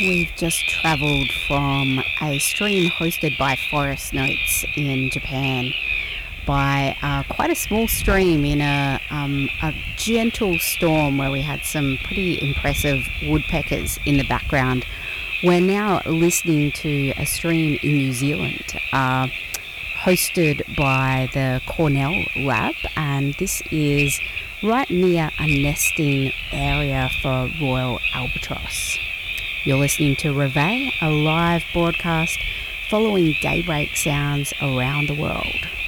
We've just travelled from a stream hosted by Forest Notes in Japan by quite a small stream in a gentle storm where we had some pretty impressive woodpeckers in the background. We're now listening to a stream in New Zealand hosted by the Cornell Lab, and this is right near a nesting area for royal albatross. You're listening to Reveille, a live broadcast following daybreak sounds around the world.